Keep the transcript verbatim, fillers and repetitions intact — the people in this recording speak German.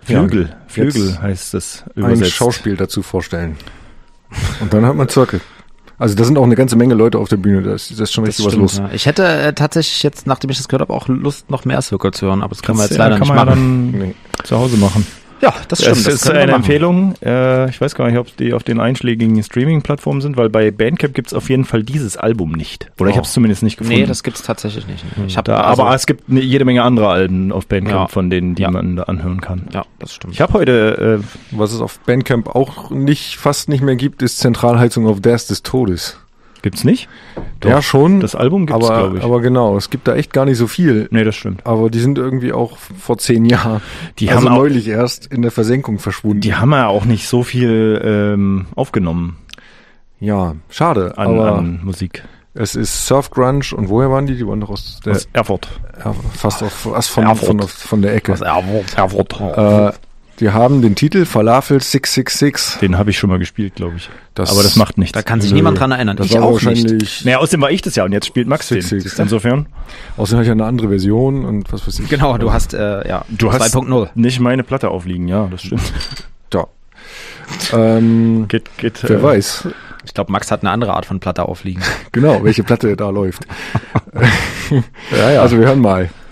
Flügel. Ja, Flügel heißt das ein übersetzt. Schauspiel dazu vorstellen. Und dann hat man Zirkel. Also da sind auch eine ganze Menge Leute auf der Bühne, da ist, da ist schon richtig was los. Ja. Ich hätte äh, tatsächlich jetzt, nachdem ich das gehört habe, auch Lust, noch mehr Circle zu hören, aber das können wir jetzt ja, leider kann nicht man machen. Dann Nee. zu Hause machen. Ja, das stimmt. Das, das ist können wir eine machen. Empfehlung. Äh, ich weiß gar nicht, ob die auf den einschlägigen Streaming-Plattformen sind, weil bei Bandcamp gibt es auf jeden Fall dieses Album nicht. Oder ich Oh. habe es zumindest nicht gefunden. Nee, das gibt's tatsächlich nicht. Ich hab, da, also, aber es gibt eine, jede Menge andere Alben auf Bandcamp, Ja. von denen, die Ja. man da anhören kann. ja, das stimmt. Ich habe heute, äh, Was es auf Bandcamp auch nicht, fast nicht mehr gibt, ist Zentralheizung auf Ders des Todes. gibt's nicht? Doch, Ja, schon. Das Album gibt's, aber, glaube ich. aber genau, es gibt da echt gar nicht so viel. Nee, das stimmt. Aber die sind irgendwie auch vor zehn Jahren, Die also haben auch, neulich erst, in der Versenkung verschwunden. die haben ja auch nicht so viel ähm, aufgenommen Ja, schade, an, aber an Musik. es ist Surf Grunge und woher waren die? Die waren doch aus der, Aus Erfurt. ja, fast auf, fast von, Erfurt. von, von der Ecke. Aus Erfurt. Erfurt. Äh, die haben den Titel Falafel sechs sechs sechs. Den habe ich schon mal gespielt, glaube ich. Das- Aber das macht nichts. Da kann sich Nö, niemand dran erinnern. Das Ich war auch nicht. wahrscheinlich, Naja, außerdem war ich das ja und jetzt spielt Max den. Six, six. Insofern. außerdem hatte ich eine andere Version und was weiß ich. Genau, du hast, äh, ja, Du hast zwei Punkt null. nicht meine Platte aufliegen, ja, das stimmt. Ja. Ähm, Geht, geht, wer äh, weiß. Ich glaube, Max hat eine andere Art von Platte aufliegen. Genau, welche Platte da läuft. Ja, ja. Also wir hören mal.